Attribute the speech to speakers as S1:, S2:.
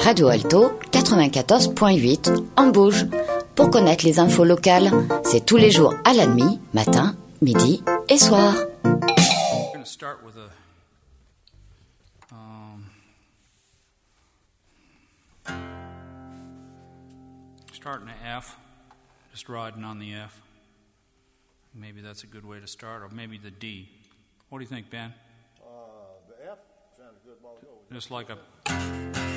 S1: Radio Alto 94.8 en Bauge. Pour connaître les infos locales, c'est tous les jours à la nuit, matin, midi et soir.
S2: I'm going to start with a starting an F, just riding on the F. Maybe that's a good way to start, or maybe the D. What do you think, Ben?
S3: The F sounds good.
S2: Just like a